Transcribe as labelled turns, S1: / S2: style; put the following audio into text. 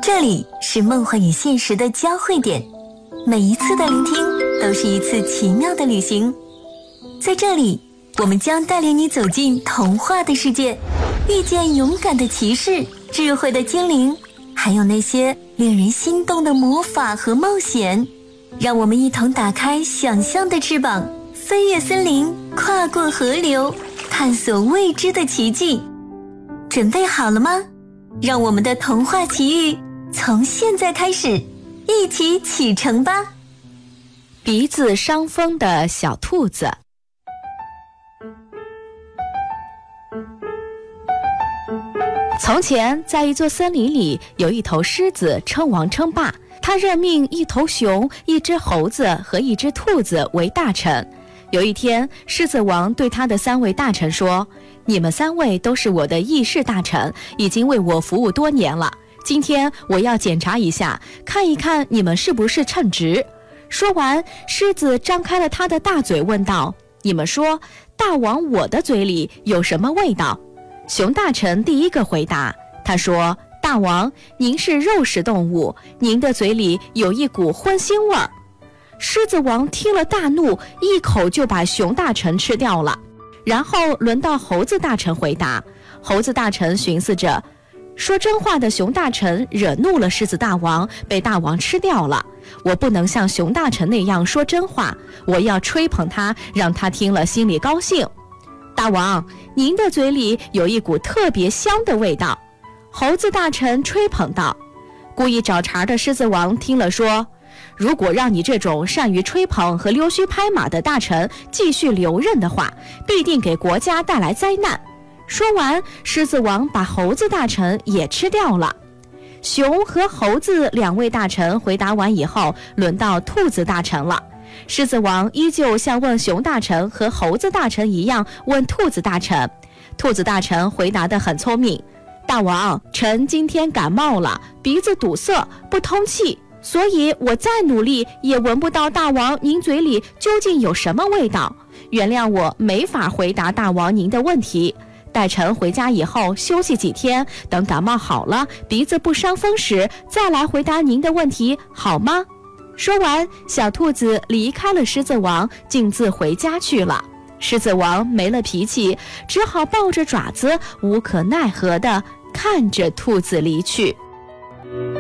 S1: 这里是梦幻与现实的交汇点，每一次的聆听都是一次奇妙的旅行。在这里，我们将带领你走进童话的世界，遇见勇敢的骑士、智慧的精灵，还有那些令人心动的魔法和冒险。让我们一同打开想象的翅膀，飞越森林，跨过河流，探索未知的奇迹。准备好了吗？让我们的童话奇遇从现在开始，一起启程吧。
S2: 鼻子伤风的小兔子。从前，在一座森林里，有一头狮子称王称霸，他任命一头熊、一只猴子和一只兔子为大臣。有一天，狮子王对他的3位大臣说：“你们3位都是我的议事大臣，已经为我服务多年了。今天我要检查一下，看一看你们是不是称职。”说完，狮子张开了他的大嘴问道：“你们说，大王我的嘴里有什么味道？”熊大臣第一个回答，他说：“大王，您是肉食动物，您的嘴里有一股荤腥味儿。”狮子王听了大怒，一口就把熊大臣吃掉了。然后轮到猴子大臣回答，猴子大臣寻思着，说真话的熊大臣惹怒了狮子大王，被大王吃掉了。我不能像熊大臣那样说真话，我要吹捧他，让他听了心里高兴。大王，您的嘴里有一股特别香的味道。猴子大臣吹捧道。故意找茬的狮子王听了说，如果让你这种善于吹捧和溜须拍马的大臣继续留任的话，必定给国家带来灾难。说完，狮子王把猴子大臣也吃掉了。熊和猴子2位大臣回答完以后，轮到兔子大臣了。狮子王依旧像问熊大臣和猴子大臣一样问兔子大臣。兔子大臣回答得很聪明，大王，臣今天感冒了，鼻子堵塞，不通气，所以我再努力也闻不到大王您嘴里究竟有什么味道。原谅我没法回答大王您的问题，待臣回家以后休息几天，等感冒好了，鼻子不伤风时再来回答您的问题，好吗？说完，小兔子离开了狮子王，径自回家去了。狮子王没了脾气，只好抱着爪子，无可奈何地看着兔子离去。